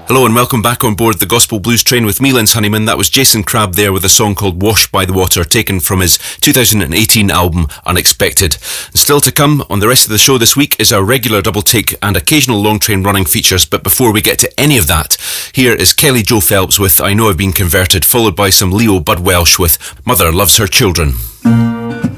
Hello and welcome back on board the Gospel Blues Train with me, Linz Honeyman. That was Jason Crabb there with a song called Washed by the Water, taken from his 2018 album Unexpected. And still to come on the rest of the show this week is our regular double take and occasional long train running features. But before we get to any of that, here is Kelly Joe Phelps with I Know I've Been Converted, followed by some Leo Bud Welsh with Mother Loves Her Children.